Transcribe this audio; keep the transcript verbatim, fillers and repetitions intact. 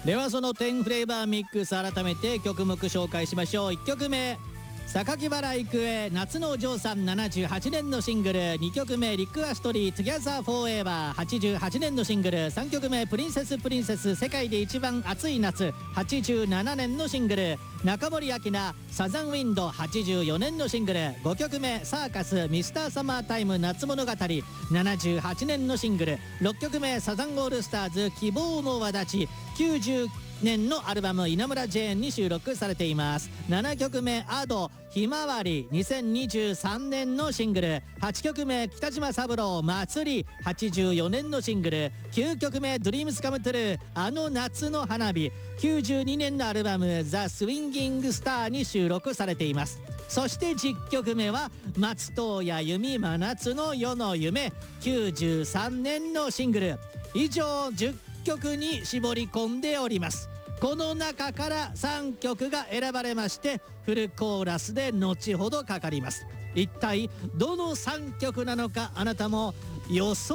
ではそのじゅうフレーバーミックス、改めて曲目紹介しましょう。いっきょくめ榊原郁恵夏のお嬢さん、ななじゅうはちねんのシングル。にきょくめリック・アストリー Together Forever、 はちじゅうはちねんのシングル。さんきょくめプリンセスプリンセス世界で一番暑い夏、はちじゅうななねんのシングル。中森明菜サザンウィンド、はちじゅうよねんのシングル。ごきょくめサーカスミスターサマータイム夏物語、ななじゅうはちねんのシングル。ろっきょくめサザンオールスターズ希望の輪立ち、きゅうじゅうねんのアルバム稲村ジェーンに収録されています。ななきょくめアドひまわり、にせんにじゅうさんねんのシングル。はちきょくめ北島三郎祭り、はちじゅうよねんのシングル。きゅうきょくめドリームスカムトゥルーあの夏の花火、きゅうじゅうにねんのアルバムザ・スウィンギングスターに収録されています。そしてじゅっきょくめは松任谷由実真夏の夜の夢、きゅうじゅうさんねんのシングル。以上じゅっきょくに絞り込んでおります。この中からさんきょくが選ばれまして、フルコーラスで後ほどかかります。一体どのさんきょくなのか、あなたも予想